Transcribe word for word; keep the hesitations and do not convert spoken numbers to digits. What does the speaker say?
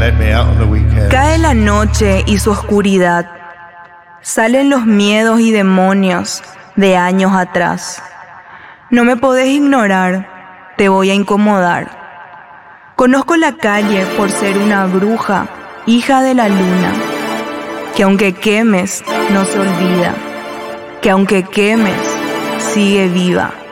let me out on the weekend. Cae la noche y su oscuridad. Salen los miedos y demonios de años atrás. No me podés ignorar, te voy a incomodar. Conozco la calle por ser una bruja, hija de la luna, que aunque quemes, no se olvida, que aunque quemes, sigue viva.